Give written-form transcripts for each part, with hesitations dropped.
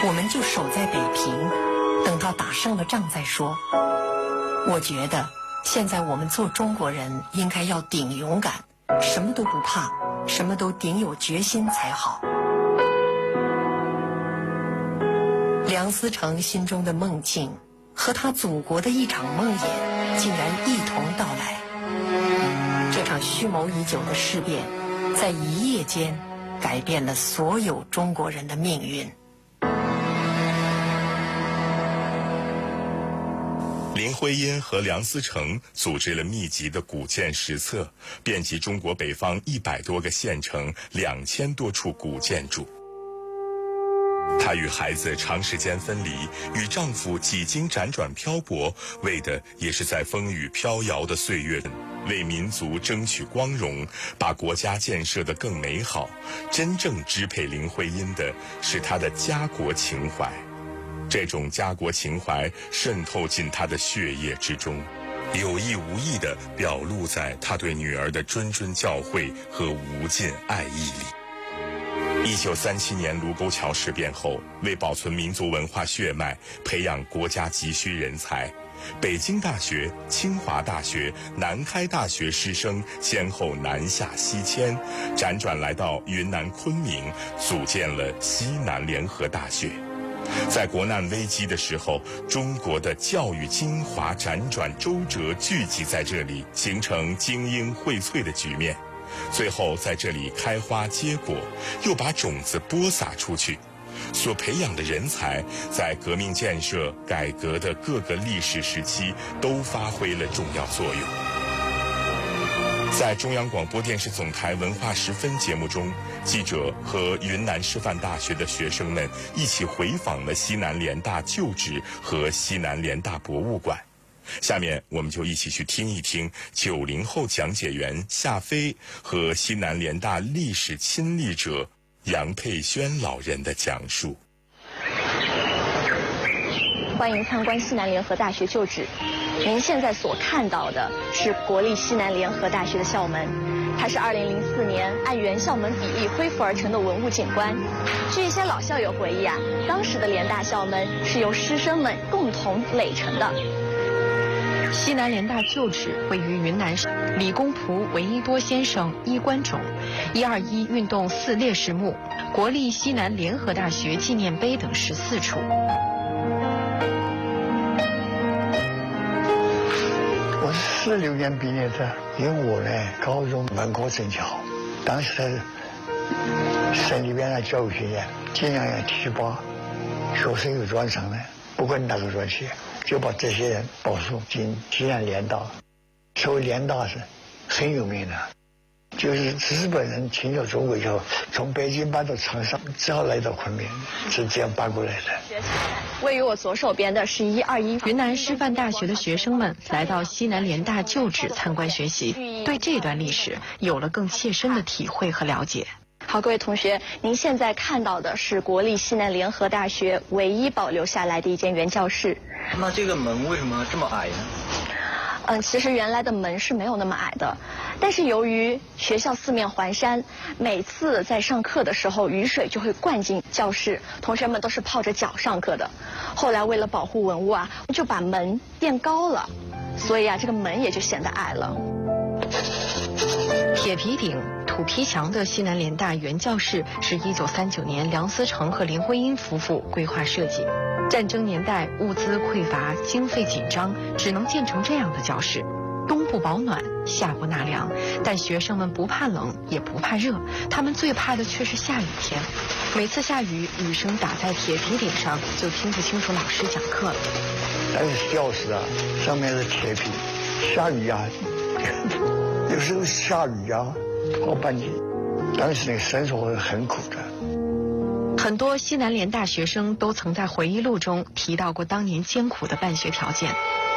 我们就守在北平，等到打胜了仗再说。我觉得现在我们做中国人应该要顶勇敢，什么都不怕，什么都顶有决心才好。梁思成心中的梦境和他祖国的一场梦魇竟然一同到来。这场蓄谋已久的事变在一夜间改变了所有中国人的命运。 林徽因和梁思成组织了密集的古建实册，遍及中国北方100多个县城，2000多处古建筑。她与孩子长时间分离，与丈夫几经辗转漂泊，为的也是在风雨飘摇的岁月为民族争取光荣，把国家建设得更美好。真正支配林徽因的是她的家国情怀，这种家国情怀渗透进她的血液之中，有意无意地表露在她对女儿的谆谆教诲和无尽爱意里。1937年卢沟桥事变后，为保存民族文化血脉，培养国家急需人才，北京大学、清华大学、南开大学师生先后南下西迁，辗转来到云南昆明，组建了西南联合大学。在国难危机的时候，中国的教育精华辗转周折聚集在这里，形成精英荟萃的局面。最后在这里开花结果，又把种子播撒出去，所培养的人才在革命建设改革的各个历史时期都发挥了重要作用。在中央广播电视总台文化时分节目中，记者和云南师范大学的学生们一起回访了西南联大旧址和西南联大博物馆。下面我们就一起去听一听90后讲解员夏飞和西南联大历史亲历者杨佩轩老人的讲述。 欢迎参观西南联合大学旧址。您现在所看到的是国立西南联合大学的校门，它是2004年按原校门比例恢复而成的文物景观。据一些老校友回忆啊，当时的联大校门是由师生们共同垒成的。 西南联大旧址位于云南省理工仆闻一多先生衣冠冢、121运动4烈士墓、国立西南联合大学纪念碑等14处。 我是46年毕业的，因为我呢高中文科成绩好，当时省里边的教育学院尽量要提拔学生有专长的，不管哪个专业，就把这些人保送进西南联大。所谓联大是很有名的，就是日本人侵略中国以后，从北京搬到长沙，只好来到昆明，是这样搬过来的。 位于我左手边的是121 云南师范大学的学生们来到西南联大旧址参观学习，对这段历史有了更切身的体会和了解。 好，各位同学，您现在看到的是国立西南联合大学唯一保留下来的一间原教室。 那这个门为什么这么矮呢？ 其实原来的门是没有那么矮的，但是由于学校四面环山，每次在上课的时候，雨水就会灌进教室，同学们都是泡着脚上课的。后来为了保护文物啊，就把门垫高了，所以啊，这个门也就显得矮了。 铁皮顶、土坯墙的西南联大原教室是1939年梁思成和林徽因夫妇规划设计。战争年代物资匮乏，经费紧张，只能建成这样的教室。冬不保暖，夏不纳凉，但学生们不怕冷，也不怕热，他们最怕的却是下雨天。每次下雨，雨声打在铁皮顶上，就听不清楚老师讲课了。 但是教室啊，上面是铁皮，下雨啊，有时候下雨啊，好半天，当时那个生活很苦的。 很多西南联大学生都曾在回忆录中提到过当年艰苦的办学条件。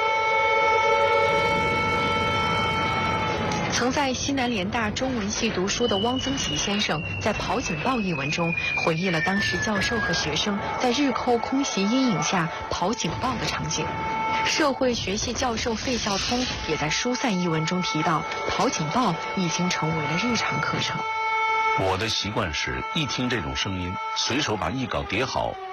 曾在西南联大中文系读书的汪曾祺先生在《跑警报》一文中回忆了当时教授和学生在日寇空袭阴影下跑警报的场景。社会学系教授费孝通也在《疏散》一文中提到，跑警报已经成为了日常课程。 我的习惯是一听这种声音，随手把译稿叠好，